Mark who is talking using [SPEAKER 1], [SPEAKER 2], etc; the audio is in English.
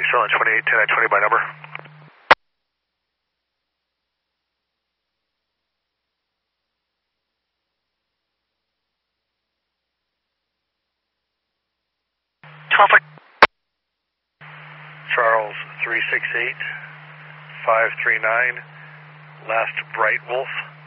[SPEAKER 1] still on 28, 10, 20 by number. Traffic. Charles 368, 539, last Bright Wolf.